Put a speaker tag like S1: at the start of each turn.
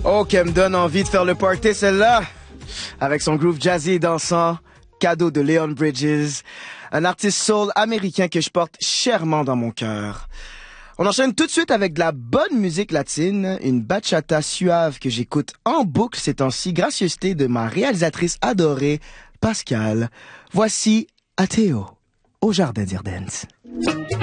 S1: Oh, qu'elle me donne envie de faire le party, celle-là. Avec son groove jazzy et dansant, cadeau de Leon Bridges, un artiste soul américain que je porte chèrement dans mon cœur. On enchaîne tout de suite avec de la bonne musique latine, une bachata suave que j'écoute en boucle ces temps-ci, gracieuseté de ma réalisatrice adorée, Pascal. Voici Ateo, au Jardin d'Irdens.